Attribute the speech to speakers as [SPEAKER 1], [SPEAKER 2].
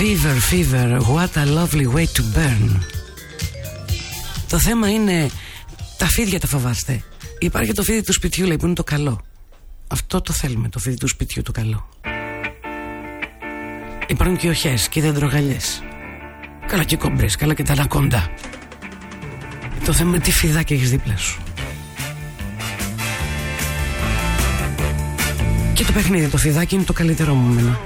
[SPEAKER 1] Fever, fever, what a lovely way to burn. Το θέμα είναι, τα φίδια τα φοβάστε? Υπάρχει το φίδι του σπιτιού, λέει, που είναι το καλό. Αυτό το θέλουμε, το φίδι του σπιτιού, το καλό. Υπάρχουν και οι οχές και οι δεντρογαλιές. Καλά και οι κόμπρες, καλά και τα ανακόντα. Το θέμα είναι τι φιδάκι έχεις δίπλα σου. Και το παιχνίδι, το φιδάκι είναι το καλύτερό μου εμένα.